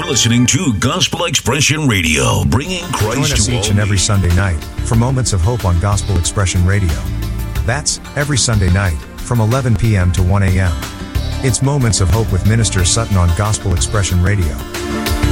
listening to Gospel Expression Radio, bringing Christ Join us to all each and every men. Sunday night for Moments of Hope on Gospel Expression Radio. That's every Sunday night from 11 p.m. to 1 a.m. It's Moments of Hope with Minister Sutton on Gospel Expression Radio.